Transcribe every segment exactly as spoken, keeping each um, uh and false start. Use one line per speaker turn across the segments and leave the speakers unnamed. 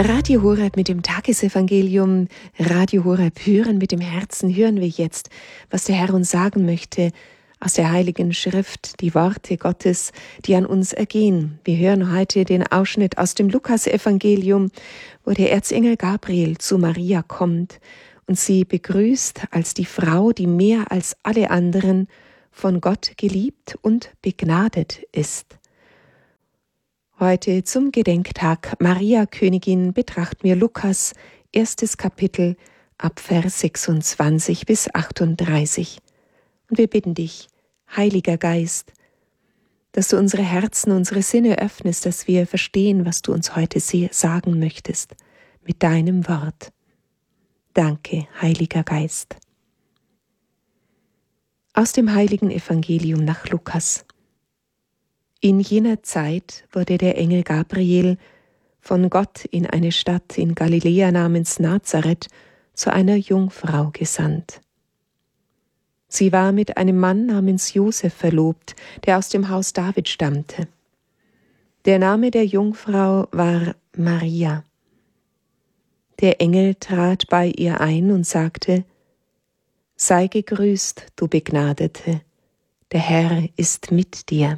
Radio Horeb mit dem Tagesevangelium, Radio Horeb hören mit dem Herzen, hören wir jetzt, was der Herr uns sagen möchte aus der Heiligen Schrift, die Worte Gottes, die an uns ergehen. Wir hören heute den Ausschnitt aus dem Lukasevangelium, wo der Erzengel Gabriel zu Maria kommt und sie begrüßt als die Frau, die mehr als alle anderen von Gott geliebt und begnadet ist. Heute zum Gedenktag Maria Königin betrachten wir Lukas, erstes Kapitel, ab Vers sechsundzwanzig bis achtunddreißig. Und wir bitten dich, Heiliger Geist, dass du unsere Herzen, unsere Sinne öffnest, dass wir verstehen, was du uns heute sagen möchtest, mit deinem Wort. Danke, Heiliger Geist. Aus dem Heiligen Evangelium nach Lukas. In jener Zeit wurde der Engel Gabriel von Gott in eine Stadt in Galiläa namens Nazareth zu einer Jungfrau gesandt. Sie war mit einem Mann namens Josef verlobt, der aus dem Haus David stammte. Der Name der Jungfrau war Maria. Der Engel trat bei ihr ein und sagte: Sei gegrüßt, du Begnadete, der Herr ist mit dir.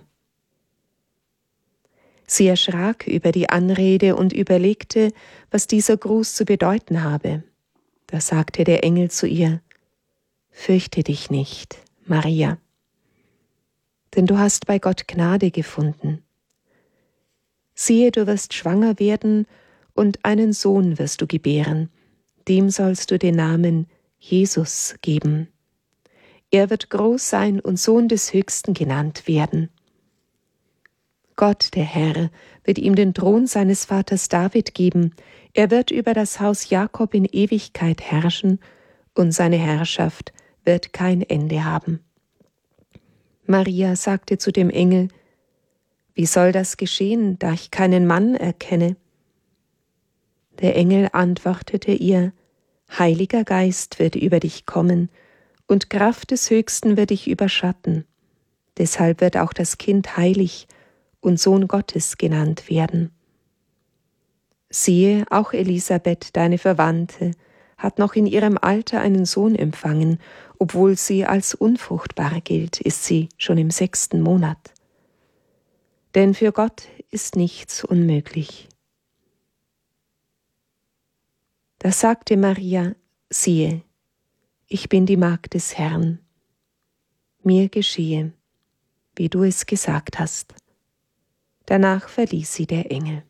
Sie erschrak über die Anrede und überlegte, was dieser Gruß zu bedeuten habe. Da sagte der Engel zu ihr: Fürchte dich nicht, Maria, denn du hast bei Gott Gnade gefunden. Siehe, du wirst schwanger werden und einen Sohn wirst du gebären, dem sollst du den Namen Jesus geben. Er wird groß sein und Sohn des Höchsten genannt werden. Gott, der Herr, wird ihm den Thron seines Vaters David geben. Er wird über das Haus Jakob in Ewigkeit herrschen, und seine Herrschaft wird kein Ende haben. Maria sagte zu dem Engel: Wie soll das geschehen, da ich keinen Mann erkenne? Der Engel antwortete ihr: Heiliger Geist wird über dich kommen, und Kraft des Höchsten wird dich überschatten. Deshalb wird auch das Kind heilig und Sohn Gottes genannt werden. Siehe, auch Elisabeth, deine Verwandte, hat noch in ihrem Alter einen Sohn empfangen, obwohl sie als unfruchtbar gilt, ist sie schon im sechsten Monat. Denn für Gott ist nichts unmöglich. Da sagte Maria: Siehe, ich bin die Magd des Herrn. Mir geschehe, wie du es gesagt hast. Danach verließ sie der Engel.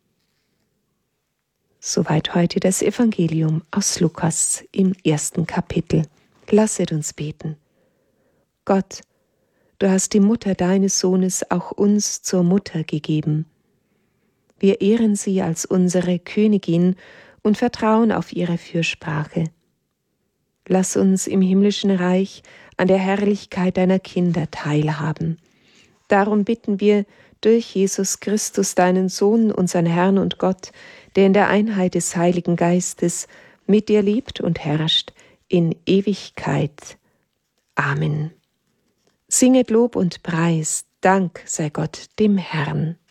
Soweit heute das Evangelium aus Lukas im ersten Kapitel. Lasset uns beten. Gott, du hast die Mutter deines Sohnes auch uns zur Mutter gegeben. Wir ehren sie als unsere Königin und vertrauen auf ihre Fürsprache. Lass uns im himmlischen Reich an der Herrlichkeit deiner Kinder teilhaben. Darum bitten wir durch Jesus Christus, deinen Sohn, unseren Herrn und Gott, der in der Einheit des Heiligen Geistes mit dir lebt und herrscht in Ewigkeit. Amen. Singet Lob und Preis, Dank sei Gott dem Herrn.